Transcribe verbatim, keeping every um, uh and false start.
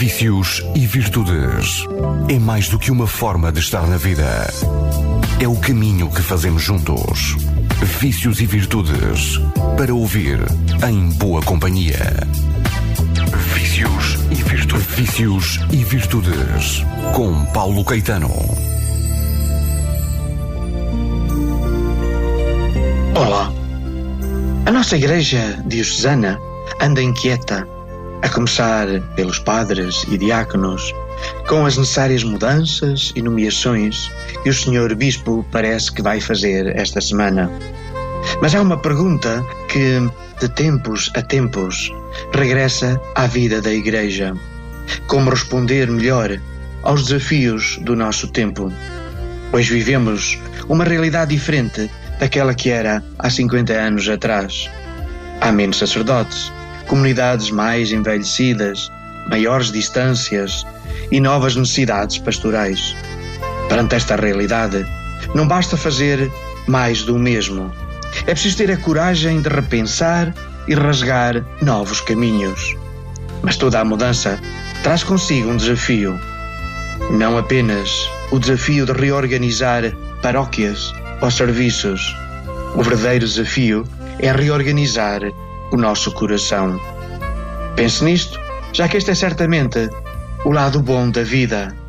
Vícios e virtudes. É mais do que uma forma de estar na vida. É o caminho que fazemos juntos. Vícios e virtudes. Para ouvir em boa companhia. Vícios e virtudes. Vícios e virtudes. Com Paulo Caetano. Olá. A nossa igreja diocesana anda inquieta, a começar pelos padres e diáconos, com as necessárias mudanças e nomeações que o senhor Bispo parece que vai fazer esta semana. Mas há uma pergunta que, de tempos a tempos, regressa à vida da igreja. Como responder melhor aos desafios do nosso tempo? Pois vivemos uma realidade diferente daquela que era há cinquenta anos atrás. Há menos sacerdotes, comunidades mais envelhecidas, maiores distâncias e novas necessidades pastorais. Perante esta realidade, não basta fazer mais do mesmo. É preciso ter a coragem de repensar e rasgar novos caminhos. Mas toda a mudança traz consigo um desafio. Não apenas o desafio de reorganizar paróquias ou serviços. O verdadeiro desafio é reorganizar o nosso coração. Pense nisto, já que este é certamente o lado bom da vida.